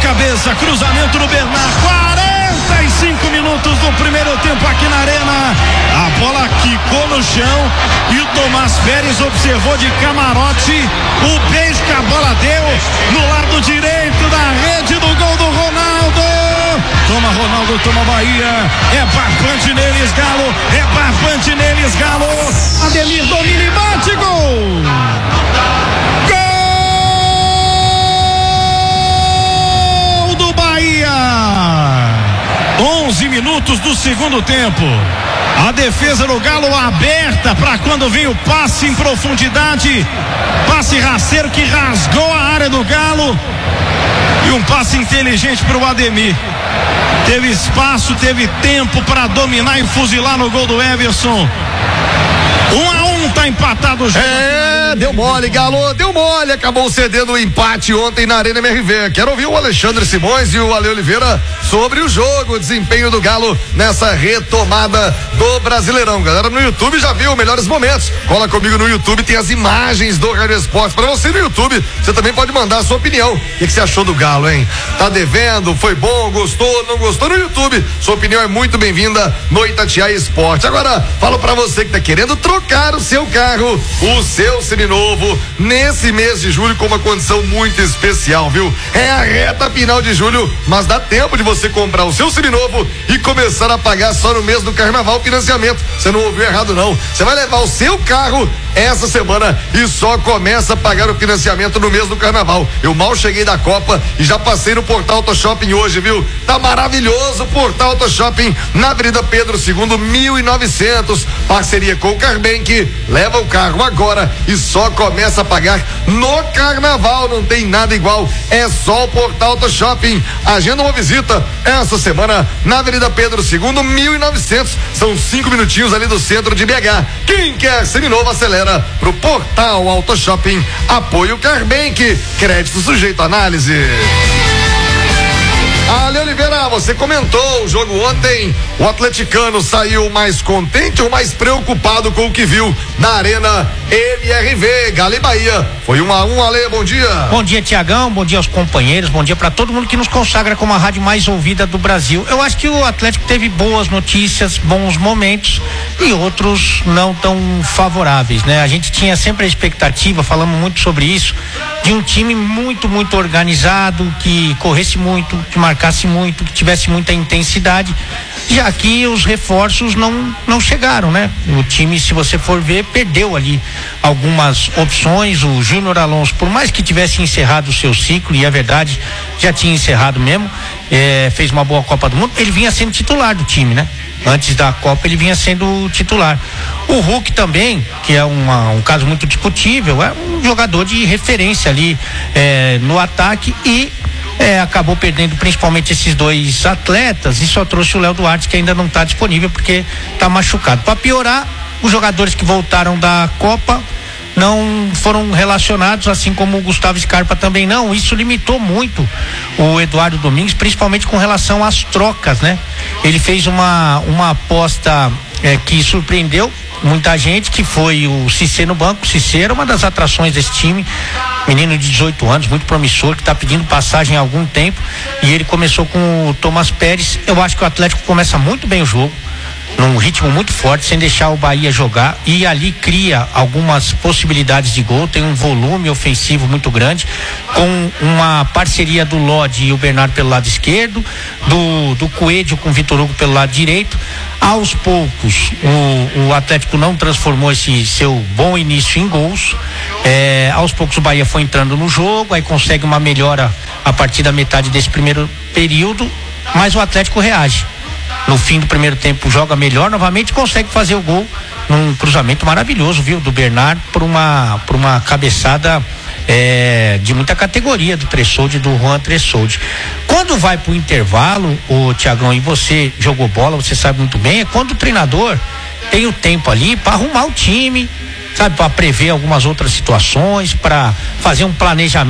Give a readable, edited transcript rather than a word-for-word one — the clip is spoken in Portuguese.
cabeça, cruzamento no Bernard, 45 minutos do primeiro tempo aqui na Arena. A bola quicou no chão e o Tomás Pérez observou de camarote o beijo que a bola deu no lado direito da rede do gol do Ronaldo. Toma Ronaldo, toma Bahia, é barbante neles, Galo, é barbante neles, Galo. Ademir domina e bate, gol! Gol do Bahia! 11 minutos do segundo tempo. A defesa do Galo aberta para quando vem o passe em profundidade. Passe rasteiro que rasgou a área do Galo. E um passe inteligente para o Ademir. Teve espaço, teve tempo para dominar e fuzilar no gol do Everson. 1-1, tá empatado o jogo. Deu mole, Galo, deu mole, acabou cedendo o empate ontem na Arena MRV. Quero ouvir o Alexandre Simões e o Ale Oliveira sobre o jogo, o desempenho do Galo nessa retomada do Brasileirão. Galera no YouTube já viu melhores momentos. Cola comigo no YouTube, tem as imagens do Rádio Esportes para você no YouTube. Você também pode mandar a sua opinião. O que você achou do Galo, hein? Tá devendo? Foi bom? Gostou? Não gostou? No YouTube. Sua opinião é muito bem-vinda no Itatiaia Esporte. Agora, falo para você que tá querendo trocar o seu carro, o seu seminovo, nesse mês de julho com uma condição muito especial, viu? É a reta final de julho, mas dá tempo de você comprar o seu seminovo e começar a pagar só no mês do Carnaval financiamento. Você não ouviu errado, não. Você vai levar o seu carro essa semana e só começa a pagar o financiamento no mês do Carnaval. Eu mal cheguei da Copa e já passei no Portal Auto Shopping hoje, viu? Tá maravilhoso o Portal Auto Shopping na Avenida Pedro II, 1900. Parceria com o Carbank. Leva o carro agora e só começa a pagar no Carnaval. Não tem nada igual. É só o Portal Auto Shopping. Agenda uma visita essa semana na Avenida Pedro II, 1900. São 5 minutinhos ali do centro de BH. Quem quer seminovo, acelera pro Portal Auto Shopping. Apoio Carbank. Crédito sujeito à análise. Ale Oliveira, você comentou o jogo ontem. O atleticano saiu mais contente ou mais preocupado com o que viu na Arena MRV? Galo e Bahia. Foi 1-1, Ale, bom dia. Bom dia, Tiagão, bom dia aos companheiros, bom dia para todo mundo que nos consagra como a rádio mais ouvida do Brasil. Eu acho que o Atlético teve boas notícias, bons momentos e outros não tão favoráveis, né? A gente tinha sempre a expectativa, falamos muito sobre isso, de um time muito, muito organizado, que corresse muito, que marcasse muito, que tivesse muita intensidade, já que os reforços não chegaram, né? O time, se você for ver, perdeu ali algumas opções. O Júnior Alonso, por mais que tivesse encerrado o seu ciclo, e é verdade, já tinha encerrado mesmo, fez uma boa Copa do Mundo, ele vinha sendo titular do time, né? Antes da Copa ele vinha sendo titular. O Hulk também, que é um caso muito discutível, é um jogador de referência ali no ataque e acabou perdendo principalmente esses dois atletas e só trouxe o Léo Duarte, que ainda não está disponível porque está machucado. Para piorar, os jogadores que voltaram da Copa não foram relacionados, assim como o Gustavo Scarpa também não. Isso limitou muito o Eduardo Domingues, principalmente com relação às trocas, né? Ele fez uma aposta que surpreendeu muita gente, que foi o Cissé no banco. O Cissé era uma das atrações desse time, menino de 18 anos, muito promissor, que está pedindo passagem há algum tempo, e ele começou com o Tomás Pérez. Eu acho que o Atlético começa muito bem o jogo, num ritmo muito forte, sem deixar o Bahia jogar, e ali cria algumas possibilidades de gol, tem um volume ofensivo muito grande, com uma parceria do Lodi e o Bernardo pelo lado esquerdo, do Coelho com o Vitor Hugo pelo lado direito. Aos poucos o Atlético não transformou esse seu bom início em gols. Aos poucos o Bahia foi entrando no jogo, aí consegue uma melhora a partir da metade desse primeiro período, mas o Atlético reage. No fim do primeiro tempo joga melhor novamente, consegue fazer o gol num cruzamento maravilhoso, viu, do Bernard, por uma cabeçada de muita categoria do Tressoldi, do Juan Tressoldi. Quando vai pro intervalo, o Tiagão, e você jogou bola, você sabe muito bem, é quando o treinador tem o tempo ali para arrumar o time, sabe, para prever algumas outras situações, para fazer um planejamento